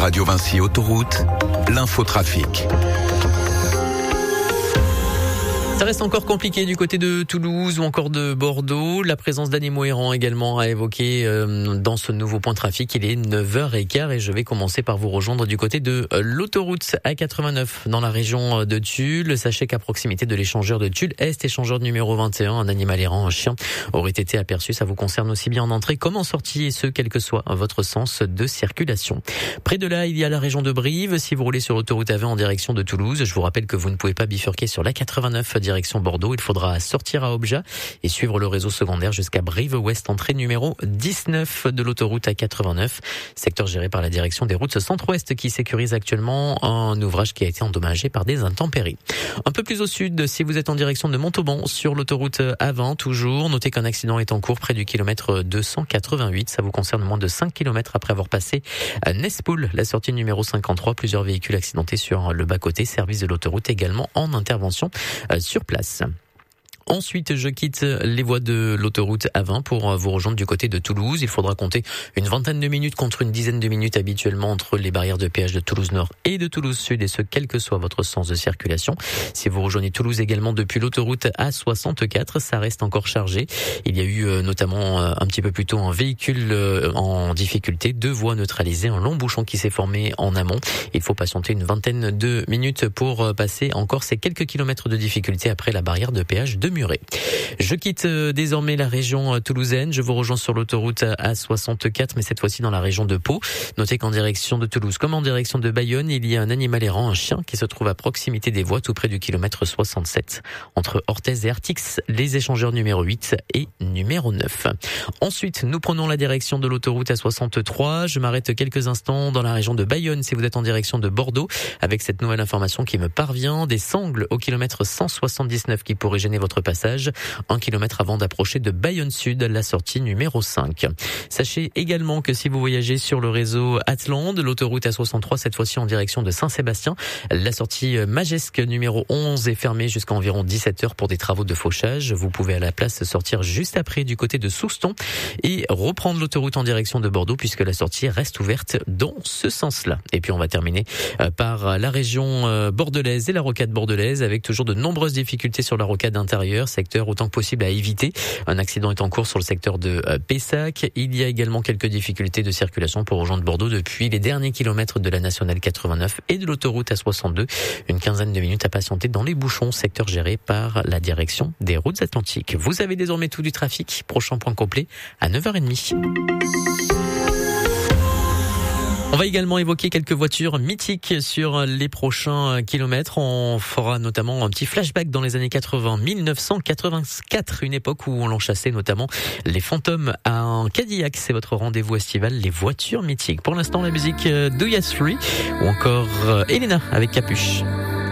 Radio Vinci Autoroute, l'infotrafic. Ça reste encore compliqué du côté de Toulouse ou encore de Bordeaux. La présence d'animaux errants également à évoquer dans ce nouveau point de trafic. Il est 9h15 et je vais commencer par vous rejoindre du côté de l'autoroute A89 dans la région de Tulle. Sachez qu'à proximité de l'échangeur de Tulle Est, échangeur numéro 21, un animal errant, un chien, aurait été aperçu. Ça vous concerne aussi bien en entrée comme en sortie et ce, quel que soit votre sens de circulation. Près de là, il y a la région de Brive. Si vous roulez sur l'autoroute A20 en direction de Toulouse, je vous rappelle que vous ne pouvez pas bifurquer sur l'A89 direction Bordeaux. Il faudra sortir à Objat et suivre le réseau secondaire jusqu'à Brive-Ouest, entrée numéro 19 de l'autoroute A89. Secteur géré par la direction des routes Centre-Ouest qui sécurise actuellement un ouvrage qui a été endommagé par des intempéries. Un peu plus au sud, si vous êtes en direction de Montauban sur l'autoroute A20 toujours, notez qu'un accident est en cours près du kilomètre 288. Ça vous concerne moins de 5 km après avoir passé Nespoul, la sortie numéro 53. Plusieurs véhicules accidentés sur le bas-côté. Service de l'autoroute également en intervention sur place. Ensuite, je quitte les voies de l'autoroute A20 pour vous rejoindre du côté de Toulouse. Il faudra compter une vingtaine de minutes contre une dizaine de minutes habituellement entre les barrières de péage de Toulouse Nord et de Toulouse Sud, et ce, quel que soit votre sens de circulation. Si vous rejoignez Toulouse également depuis l'autoroute A64, ça reste encore chargé. Il y a eu notamment un petit peu plus tôt un véhicule en difficulté, 2 voies neutralisées, un long bouchon qui s'est formé en amont. Il faut patienter une vingtaine de minutes pour passer encore ces quelques kilomètres de difficulté après la barrière de péage de Muret. Je quitte désormais la région toulousaine. Je vous rejoins sur l'autoroute A64, mais cette fois-ci dans la région de Pau. Notez qu'en direction de Toulouse comme en direction de Bayonne, il y a un animal errant, un chien, qui se trouve à proximité des voies tout près du kilomètre 67 entre Orthez et Artix, les échangeurs numéro 8 et numéro 9. Ensuite, nous prenons la direction de l'autoroute A63. Je m'arrête quelques instants dans la région de Bayonne si vous êtes en direction de Bordeaux, avec cette nouvelle information qui me parvient: des sangles au kilomètre 179 qui pourraient gêner votre passage, 1 kilomètre avant d'approcher de Bayonne Sud, la sortie numéro 5. Sachez également que si vous voyagez sur le réseau Atlande, l'autoroute A63, cette fois-ci en direction de Saint-Sébastien, la sortie Majesque numéro 11 est fermée jusqu'à environ 17h pour des travaux de fauchage. Vous pouvez à la place sortir juste après du côté de Souston et reprendre l'autoroute en direction de Bordeaux puisque la sortie reste ouverte dans ce sens-là. Et puis on va terminer par la région bordelaise et la rocade bordelaise avec toujours de nombreuses difficultés sur la rocade intérieure, secteur autant que possible à éviter. Un accident est en cours sur le secteur de Pessac. Il y a également quelques difficultés de circulation pour rejoindre Bordeaux depuis les derniers kilomètres de la nationale 89 et de l'autoroute A62. Une quinzaine de minutes à patienter dans les bouchons, secteur géré par la direction des routes atlantiques. Vous avez désormais tout du trafic. Prochain point complet à 9h30. On va également évoquer quelques voitures mythiques sur les prochains kilomètres. On fera notamment un petit flashback dans les années 80, 1984, une époque où on l'enchassait notamment les fantômes à un Cadillac. C'est votre rendez-vous estival, les voitures mythiques. Pour l'instant, la musique de Yes Free ou encore Elena avec Capuche.